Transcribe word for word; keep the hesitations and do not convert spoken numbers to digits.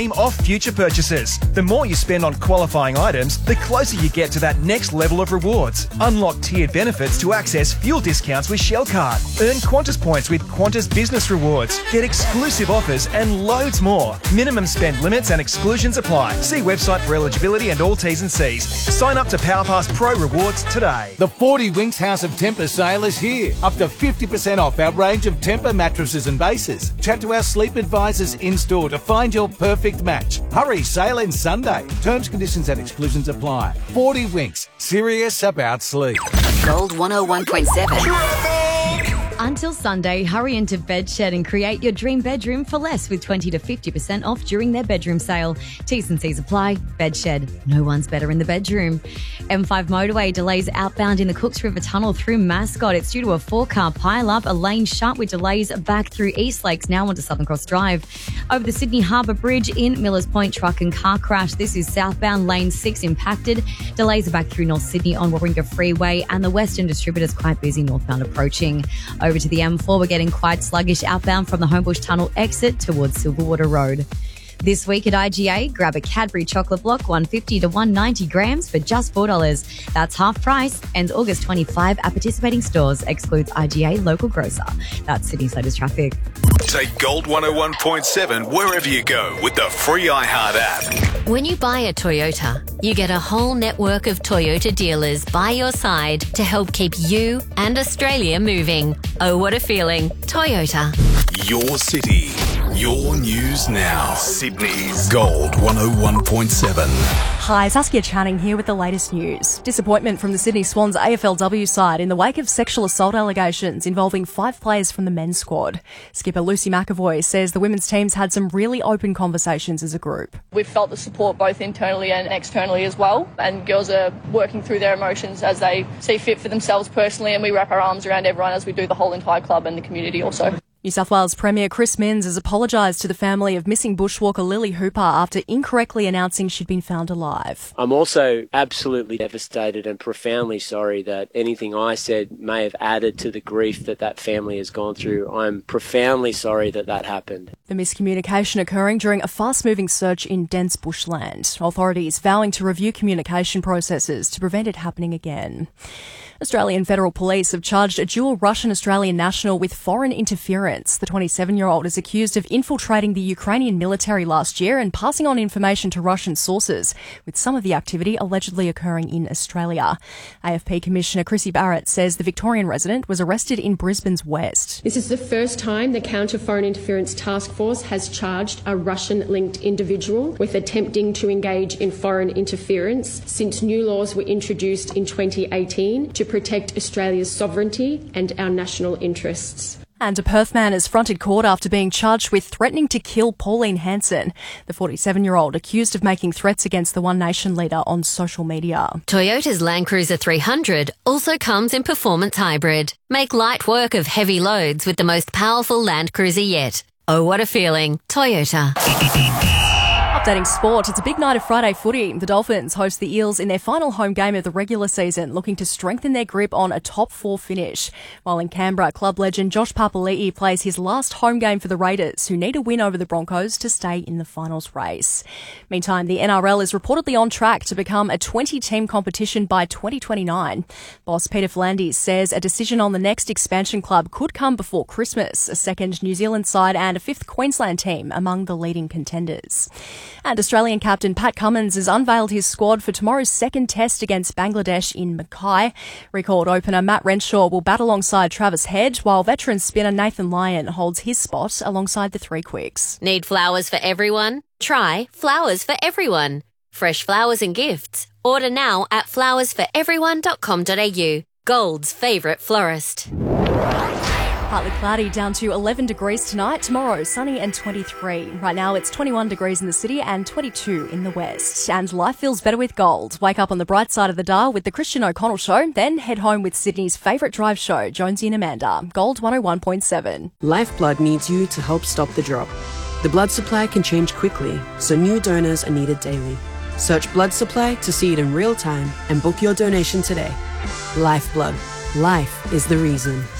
dream off future purchases. The more you spend on qualifying items, the closer you get to that next level of rewards. Unlock tiered benefits to access fuel discounts with Shell Card. Earn Qantas points with Qantas Business Rewards. Get exclusive offers and loads more. Minimum spend limits and exclusions apply. See website for eligibility and all T's and C's. Sign up to PowerPass Pro Rewards today. The forty Winks House of Tempur sale is here. Up to fifty percent off our range of Tempur mattresses and bases. Chat to our sleep advisors in-store to find your perfect match. Hurry, sale ends Sunday. Terms, conditions and exclusions apply. forty Winks. Serious about sleep. Gold one oh one point seven. Until Sunday, hurry into Bedshed and create your dream bedroom for less with twenty to fifty percent off during their bedroom sale. T's and C's apply. Bedshed. No one's better in the bedroom. M five motorway delays outbound in the Cooks River Tunnel through Mascot. It's due to a four-car pile-up. A lane shut with delays back through East Lakes, now onto Southern Cross Drive. Over the Sydney Harbour Bridge in Millers Point, truck and car crash. This is southbound lane six impacted. Delays are back through North Sydney on Warringah Freeway, and the Western Distributor's quite busy northbound approaching. Over to the M four, we're getting quite sluggish outbound from the Homebush Tunnel exit towards Silverwater Road. This week at I G A, grab a Cadbury chocolate block, one hundred fifty to one hundred ninety grams for just four dollars. That's half price. Ends August twenty-fifth at participating stores. Excludes I G A local grocer. That's Sydney's latest traffic. Take Gold one oh one point seven wherever you go with the free iHeart app. When you buy a Toyota, you get a whole network of Toyota dealers by your side to help keep you and Australia moving. Oh, what a feeling. Toyota. Your city. Your news now. Sydney's Gold one oh one point seven. Hi, Saskia Channing here with the latest news. Disappointment from the Sydney Swans A F L W side in the wake of sexual assault allegations involving five players from the men's squad. Skipper Lucy McAvoy says the women's teams had some really open conversations as a group. We've felt the support both internally and externally as well, and girls are working through their emotions as they see fit for themselves personally, and we wrap our arms around everyone as we do the whole entire club and the community also. New South Wales Premier Chris Minns has apologised to the family of missing bushwalker Lily Hooper after incorrectly announcing she'd been found alive. I'm also absolutely devastated and profoundly sorry that anything I said may have added to the grief that that family has gone through. I'm profoundly sorry that that happened. The miscommunication occurring during a fast-moving search in dense bushland. Authorities vowing to review communication processes to prevent it happening again. Australian Federal Police have charged a dual Russian-Australian national with foreign interference. The twenty-seven-year-old is accused of infiltrating the Ukrainian military last year and passing on information to Russian sources, with some of the activity allegedly occurring in Australia. A F P Commissioner Chrissy Barrett says the Victorian resident was arrested in Brisbane's west. This is the first time the Counter Foreign Interference Task Force has charged a Russian-linked individual with attempting to engage in foreign interference since new laws were introduced in twenty eighteen to protect Australia's sovereignty and our national interests. And a Perth man has fronted court after being charged with threatening to kill Pauline Hanson, the forty-seven-year-old accused of making threats against the One Nation leader on social media. Toyota's Land Cruiser three hundred also comes in performance hybrid. Make light work of heavy loads with the most powerful Land Cruiser yet. Oh, what a feeling. Toyota. Updating sport, it's a big night of Friday footy. The Dolphins host the Eels in their final home game of the regular season, looking to strengthen their grip on a top four finish. While in Canberra, club legend Josh Papali'i plays his last home game for the Raiders, who need a win over the Broncos to stay in the finals race. Meantime, the N R L is reportedly on track to become a twenty-team competition by twenty twenty-nine. Boss Peter V'landys says a decision on the next expansion club could come before Christmas, a second New Zealand side and a fifth Queensland team among the leading contenders. And Australian captain Pat Cummins has unveiled his squad for tomorrow's second test against Bangladesh in Mackay. Record opener Matt Renshaw will bat alongside Travis Head, while veteran spinner Nathan Lyon holds his spot alongside the three quicks. Need flowers for everyone? Try Flowers for Everyone. Fresh flowers and gifts. Order now at flowers for everyone dot com dot a u. Gold's favourite florist. Partly cloudy, down to eleven degrees tonight. Tomorrow, sunny and twenty-three. Right now, it's twenty-one degrees in the city and twenty-two in the west. And life feels better with gold. Wake up on the bright side of the dial with the Christian O'Connell Show, then head home with Sydney's favourite drive show, Jonesy and Amanda. Gold one oh one point seven. Lifeblood needs you to help stop the drop. The blood supply can change quickly, so new donors are needed daily. Search blood supply to see it in real time and book your donation today. Lifeblood. Life is the reason.